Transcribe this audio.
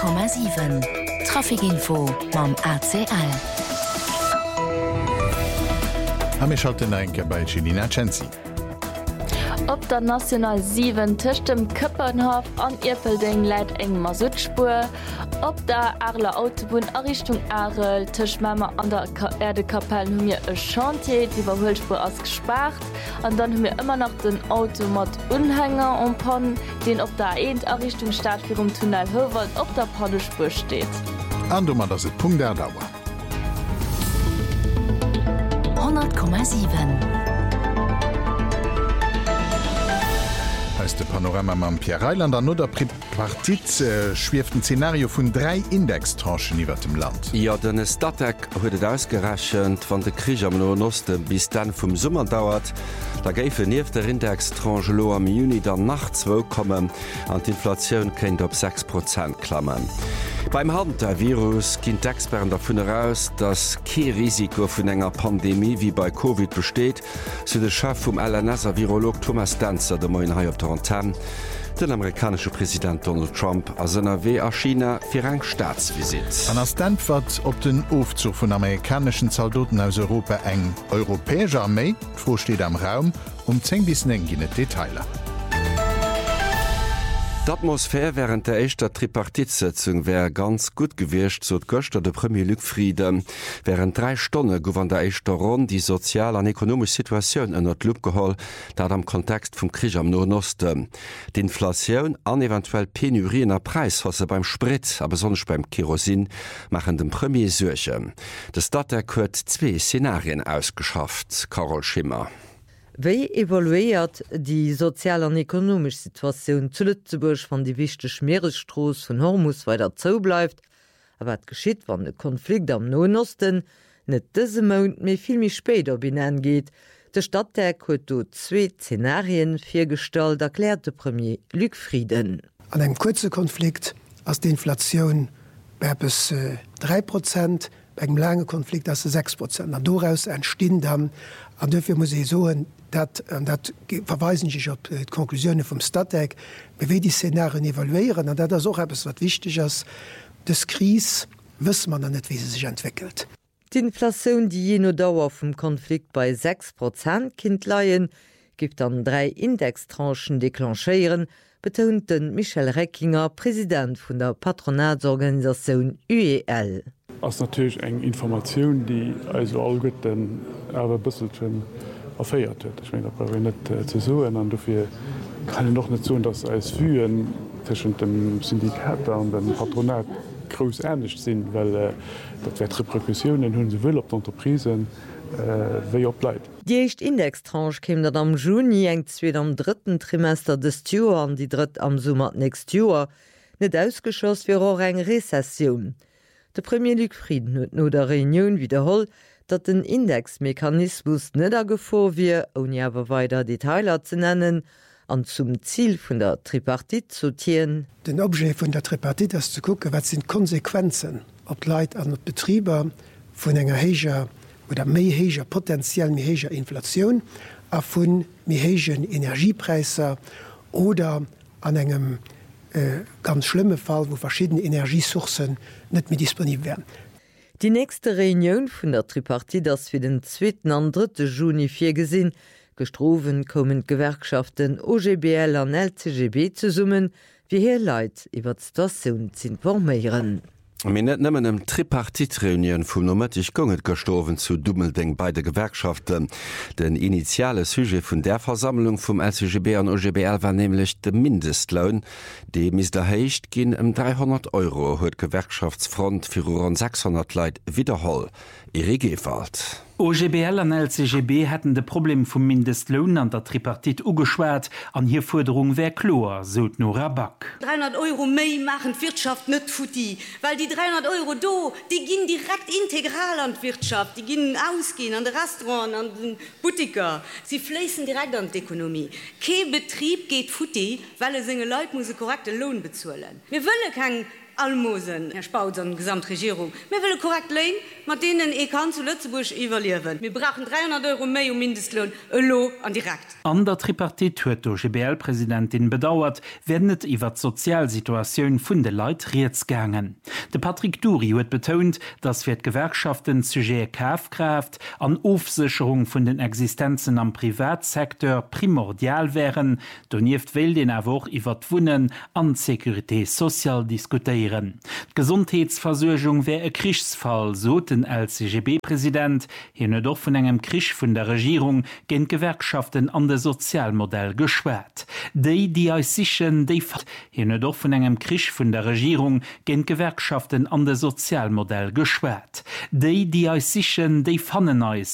100,7 Trafikinfo mam ACL. Am schalten enke bei Gilina Cenzi. Op der National 7 töcht dem Köppernhof an Irpelding läit eng Masutspur. Op der Arler Autobahn a Richtung Arel töcht Mammer an der Erdekapelle hun mir e Chantier, die Überholspur ausgespart. Und dann hun mir immer noch den Automat Unhänger und Pon, den op der End a Richtung Stadtfir Tunnel Howald op der Pannespur steht. An du mal das Punkt der Dauer. 100,7 De Panorama am Pierre Reiland an no der Partit schwieft ein Szenario vun 3 Indextranchen iwwer dem Land. Ja, den Stadtdeck huet ausgerechent van de Krich am Nosten bis dann vum Summer dauert. Da géife nieef der Indextranche lo am Juni dann nachtwo kommen an d'Inflationun kennt op 6% klammen. Beim Hand der Virus ginint d'Experten davon heraus, dass kein Risiko vun enger Pandemie wie bei Covid besteht, so de Chef vum LNSer Virolog Thomas Danzer de Moin Hai op der Antenne, den amerikanische Präsident Donald Trump as NRW a China fir eng Staatsvisit. An der Stanford op den Aufzug vun amerikanischen Soldaten aus Europa eng europäischer Armee vorsteht am Raum 10 bis 9 ginne Detailer. D'Atmosphär während der eischter Tripartitsitzung wär ganz gut gewircht, so Göster de Premier Luc Friede. Während 3 Stunden gouf an der eischter Runde die sozial an ekonomisch Situation ënner Lupp geholl, dat am Kontext vum Krich am Nosten. D'Inflationun an eventuell Penuriener Preishosse beim Sprit, aber sonst beim Kerosin, machen dem Premier Suche. De Stadtdeck huet 2 Szenarien ausgeschafft. Carol Schimmer. Wéi evaluéiert die sozial an ekonomisch Situation zu Lützeburg van die wichteg Meeresstroos vun Hormus weiter zou bleibt, aber wat geschiet wann de Konflikt am Nosten net dëse Mount méi filmmi spéder binnen geht. De Stadtdeck huet do 2 Szenarien firstalt, erklärte Premier Luc Frieden. An einem kurzen Konflikt ass die Inflationun bis 3%, beim langen Konflikt as 6%. An doaus entstehen dann, an dafür muss ich sagen, dat verweisen ich op die Konklusionen vom Stadtdeck, wie die Szenarien evaluieren, und das auch etwas, was wichtig ist. Das Krise wissen man nicht, wie sie sich entwickelt. Die Inflation, die je no Dauer vom Konflikt bei 6% kind leiien, gibt an 3 Indextranchen deklanchieren, betont den Michel Reckinger, Präsident von der Patronatsorganisation UEL. Das ist natürlich eine Information, die also all gut dann aber ein bisschen erfeiert wird. Ich meine, das war nicht zu sagen. Und dafür kann ich noch nicht sagen, dass als Führen zwischen dem Syndikat und dem Patronat groß ähnlich sind, weil das wird Reperkussionen haben sie will auf die Unterprisen, wie auch bleibt. Die erste Indextranche käme dann am Juni, eng zweet am 3. Trimester des Jahres und die 3. am Sommer nächstes Jahr. Nicht ausgeschlossen wäre auch eine Rezession. Der Premier Luc Frieden hat no der Reunion wiederholt, dat den Indexmechanismus net gefo wie, ohne aber weiter Detailer zu nennen, an zum Ziel vun der Tripartit zu tieren. Den Objet vun der Tripartit ist zu gucken, was sind Konsequenzen ob Leiit an Betrieber vun enger heger oder méi heger potenziell méi heger Inflation, a vun méi hegen Energiepreise oder an engem ganz schlimme Fall, wo verschiedene Energiesourcen nicht mehr disponibel werden. Die nächste Reunion von der Tripartit ist für den 2. und 3. Juni vorgesehen. Gestroven kommen Gewerkschaften OGBL und LCGB zusammen, wie hier Leute über die Situation zu informieren. Mir net nëmmen em Tripartitreunion vum Nomatig gonget gestoven zu Dummelding bei de Gewerkschaften. Den initiale Sujet vun der Versammlung vum LCGB an OGBL war nämlich de Mindestlohn, de mis der Heicht ginn 300 € huet Gewerkschaftsfront fir rund 600 Leiit wiederholl. Gewalt. OGBL an LCGB hätten de Problem vum Mindestlohn an der Tripartit ugeschwert, an hier Forderung wär klar, sot no Rabak. 300 € méi machen Wirtschaft net futti, weil die 300 € do, die ginn direkt integral an Wirtschaft, die ginnen ausgehen an de Restaurant, an den Butiker. Sie fließen direkt an d'Ökonomie. Kein Betrieb geht futti, weil senge Leute muss korrekte Lohn bezahlen. Wir wollen kein Almosen, Herr Spauz an Gesamtregierung. Wir will korrekt lehnen, mit denen ich kann zu Lützeburg evaluieren. Wir brauchen 300 € mehr Mindestlohn, Lo an direkt. An der Tripartit huet der GBL-Präsidentin bedauert, werden net iwwer d Sozialsituatioun vun de Leiit Reetsgangen. De Patrick Duri huet betont, dass fir d Gewerkschaften Sujet Kafkraft an Ofsicherung vun den Existenzen am Privatsektor primordial wären, donieft will den awoch iwwer d'Wunnen an Securité sozial diskutieren. Gesundheitsversorgung wär e Krichsfall, so den LCGB-Präsident, hinne doch vun engem Krich vun der Regierung gen Gewerkschaften an de Sozialmodell geschwert. Die sichen hinne doch vun engem Krich vun der Regierung gen Gewerkschaften an de Sozialmodell geschwert. Die sichen fannen